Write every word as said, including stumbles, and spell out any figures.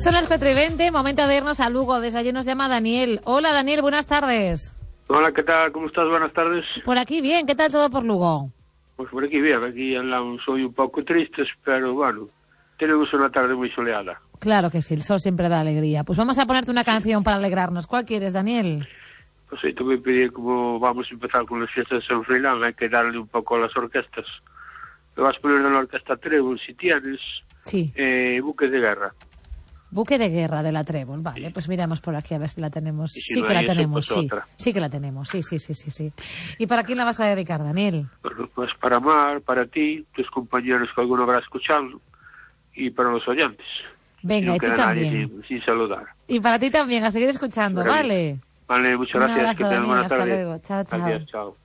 Son las cuatro y veinte, momento de irnos a Lugo. Desde allí nos llama Daniel. Hola Daniel, buenas tardes. Hola, ¿qué tal? ¿Cómo estás? Buenas tardes. Por aquí bien, ¿qué tal todo por Lugo? Pues por aquí bien, aquí andamos hoy un poco tristes, pero bueno, tenemos una tarde muy soleada. Claro que sí, el sol siempre da alegría. Pues vamos a ponerte una canción para alegrarnos. ¿Cuál quieres, Daniel? Pues sí, te voy a pedir, como vamos a empezar con las fiestas de San Froilán, hay que darle un poco a las orquestas. Le vas a poner de la orquesta Trébol, si tienes, sí. eh, Buque de Guerra. Buque de Guerra de la Trébol, vale, sí. Pues miramos por aquí a ver si la tenemos. Si sí no que la eso, tenemos, pues sí. otra. Sí que la tenemos, sí, sí, sí, sí, sí. ¿Y para quién la vas a dedicar, Daniel? Bueno, pues para Mar, para ti, tus compañeros que alguno habrá escuchado, y para los oyentes. Venga, no y tú queda también. Nadie sin, sin saludar. Y para ti también, a seguir escuchando, ¿vale? Vale, muchas Un gracias, abrazo, que tengas Daniel, buena hasta tarde. luego. Chao, chao. Adiós, chao.